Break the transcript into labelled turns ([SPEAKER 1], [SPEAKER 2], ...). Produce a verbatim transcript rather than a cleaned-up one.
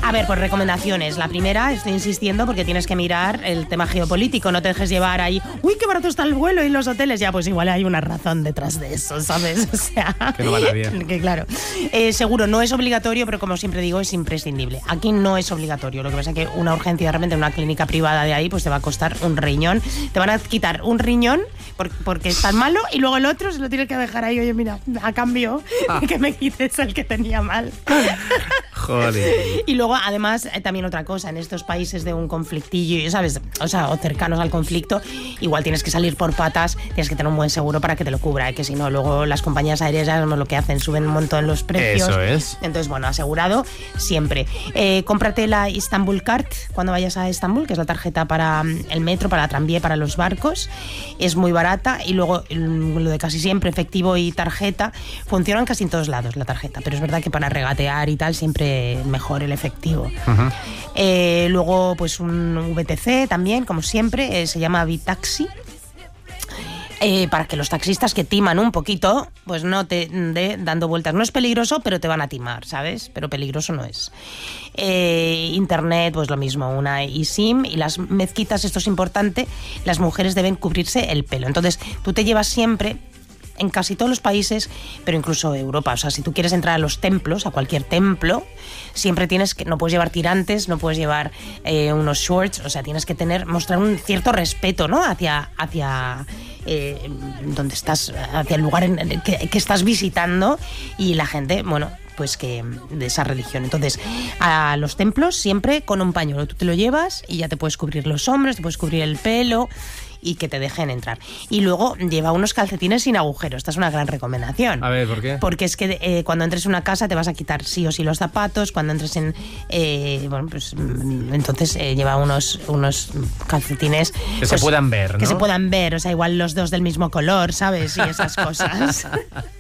[SPEAKER 1] A ver, pues recomendaciones. La primera, estoy insistiendo porque tienes que mirar el tema geopolítico. No te dejes llevar ahí, uy, qué barato está el vuelo y los hoteles. Ya, pues igual hay una razón detrás de eso, ¿sabes? O sea,
[SPEAKER 2] que no vale bien.
[SPEAKER 1] Que claro. Eh, seguro, no es obligatorio, pero como siempre digo, es imprescindible. Aquí no es obligatorio. Lo que pasa es que una urgencia de repente en una clínica privada de ahí, pues te va a costar un riñón. Te van a quitar un riñón porque es tan malo y luego el otro se lo tienes que dejar ahí. Oye, mira, a cambio ah. que me quites el que tenía mal.
[SPEAKER 2] Joder.
[SPEAKER 1] Y luego, además, eh, también otra cosa, en estos países de un conflictillo, ¿sabes? O sea, o cercanos al conflicto, igual tienes que salir por patas, tienes que tener un buen seguro para que te lo cubra, ¿eh? Que si no, luego las compañías aéreas ya sabemos lo que hacen, suben un montón los precios.
[SPEAKER 2] Eso es.
[SPEAKER 1] Entonces, bueno, asegurado siempre. Eh, cómprate la Istanbul Card cuando vayas a Estambul, que es la tarjeta para el metro, para la tranvía, para los barcos. Es muy barata y luego lo de casi siempre, efectivo y tarjeta, funciona en casi en todos lados la tarjeta, pero es verdad que para regatear y tal siempre mejor el efectivo. Uh-huh. Eh, luego, pues un V T C también, como siempre, eh, se llama Bitaxi. Eh, para que los taxistas que timan un poquito, pues no te de dando vueltas. No es peligroso, pero te van a timar, ¿sabes? Pero peligroso no es. Eh, internet, pues lo mismo, una eSIM. Y las mezquitas, esto es importante, las mujeres deben cubrirse el pelo. Entonces, tú te llevas siempre, en casi todos los países, pero incluso Europa, o sea, si tú quieres entrar a los templos, a cualquier templo, siempre tienes que, no puedes llevar tirantes, no puedes llevar eh, unos shorts, o sea, tienes que tener, mostrar un cierto respeto, ¿no? Hacia, hacia eh, donde estás, hacia el lugar en, en, que, que estás visitando, y la gente, bueno, pues que de esa religión. Entonces, a los templos siempre con un pañuelo, tú te lo llevas y ya te puedes cubrir los hombros, te puedes cubrir el pelo y que te dejen entrar. Y luego lleva unos calcetines sin agujero. Esta es una gran recomendación.
[SPEAKER 2] A ver, ¿por qué?
[SPEAKER 1] Porque es que eh, cuando entres en una casa te vas a quitar sí o sí los zapatos. Cuando entres en... Eh, bueno, pues entonces eh, lleva unos, unos calcetines...
[SPEAKER 2] Que
[SPEAKER 1] pues,
[SPEAKER 2] se puedan ver, ¿no?
[SPEAKER 1] Que se puedan ver. O sea, igual los dos del mismo color, ¿sabes? Y esas cosas.